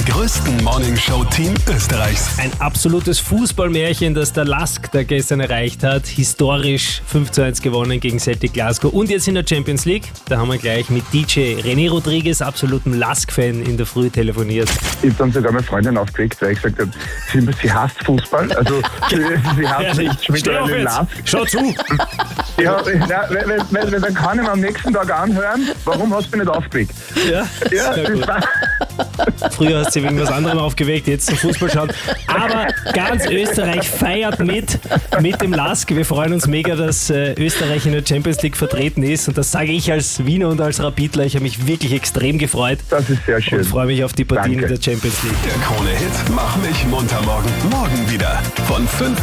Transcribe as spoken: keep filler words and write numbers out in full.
größten Morningshow-Team Österreichs. Ein absolutes Fußballmärchen, das der Lask da gestern erreicht hat. Historisch fünf zu eins gewonnen gegen Celtic Glasgow. Und jetzt in der Champions League, da haben wir gleich mit D J René Rodriguez, absolutem Lask-Fan, in der Früh telefoniert. Ich habe dann sogar meine Freundin aufgeregt, weil ich gesagt habe, sie, sie hasst Fußball. Also sie, sie hasst nicht mittlerweile Lask. Schau zu! Ja, na, weil, weil, weil, weil dann kann ich mir am nächsten Tag anhören, warum hast du mich nicht aufgeregt? Ja, Ja, sehr das gut. war, Früher hast du wegen was anderem aufgeweckt, jetzt zum Fußball schauen. Aber ganz Österreich feiert mit, mit dem Lask. Wir freuen uns mega, dass äh, Österreich in der Champions League vertreten ist. Und das sage ich als Wiener und als Rapidler. Ich habe mich wirklich extrem gefreut das ist sehr schön. und freue mich auf die Partien Danke. in der Champions League. Der Krone-Hit Mach mich munter morgen. Morgen wieder von fünf